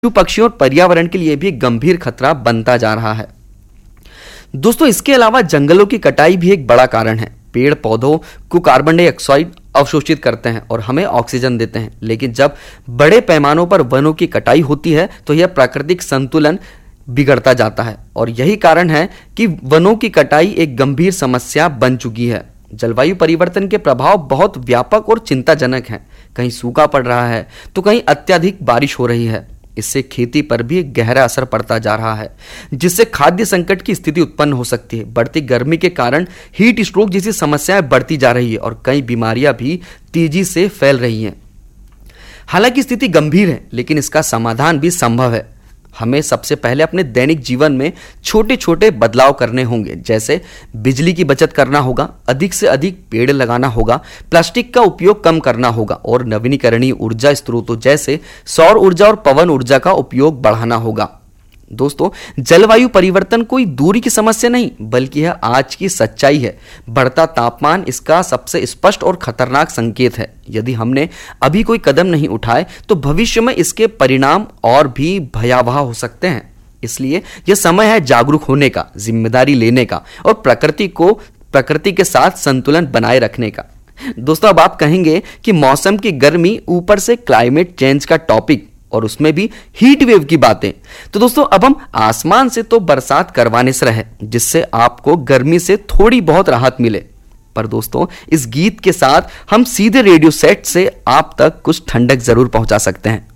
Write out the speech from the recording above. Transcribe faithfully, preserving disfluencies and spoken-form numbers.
पशु पक्षियों और पर्यावरण के लिए भी गंभीर खतरा बनता जा रहा है। दोस्तों, इसके अलावा जंगलों की कटाई भी एक बड़ा कारण है। पेड़ पौधों को कार्बन डाइऑक्साइड अवशोषित करते हैं और हमें ऑक्सीजन देते हैं, लेकिन जब बड़े पैमानों पर वनों की कटाई होती है तो यह प्राकृतिक संतुलन बिगड़ता जाता है और यही कारण है कि वनों की कटाई एक गंभीर समस्या बन चुकी है। जलवायु परिवर्तन के प्रभाव बहुत व्यापक और चिंताजनक हैं। कहीं सूखा पड़ रहा है तो कहीं अत्यधिक बारिश हो रही है। इससे खेती पर भी गहरा असर पड़ता जा रहा है, जिससे खाद्य संकट की स्थिति उत्पन्न हो सकती है। बढ़ती गर्मी के कारण हीट स्ट्रोक जैसी समस्याएं बढ़ती जा रही है और कई बीमारियां भी तेजी से फैल रही हैं। हालांकि स्थिति गंभीर है, लेकिन इसका समाधान भी संभव है। हमें सबसे पहले अपने दैनिक जीवन में छोटे छोटे बदलाव करने होंगे, जैसे बिजली की बचत करना होगा, अधिक से अधिक पेड़ लगाना होगा, प्लास्टिक का उपयोग कम करना होगा और नवीनीकरणीय ऊर्जा स्रोतों जैसे सौर ऊर्जा और पवन ऊर्जा का उपयोग बढ़ाना होगा। दोस्तों, जलवायु परिवर्तन कोई दूरी की समस्या नहीं, बल्कि यह आज की सच्चाई है। बढ़ता तापमान इसका सबसे स्पष्ट और खतरनाक संकेत है। यदि हमने अभी कोई कदम नहीं उठाए तो भविष्य में इसके परिणाम और भी भयावह हो सकते हैं। इसलिए यह समय है जागरूक होने का, जिम्मेदारी लेने का और प्रकृति को प्रकृति के साथ संतुलन बनाए रखने का। दोस्तों, अब आप कहेंगे कि मौसम की गर्मी, ऊपर से क्लाइमेट चेंज का टॉपिक और उसमें भी हीट वेव की बातें। तो दोस्तों, अब हम आसमान से तो बरसात करवाने से रहे, जिससे आपको गर्मी से थोड़ी बहुत राहत मिले। पर दोस्तों, इस गीत के साथ हम सीधे रेडियो सेट से आप तक कुछ ठंडक जरूर पहुंचा सकते हैं।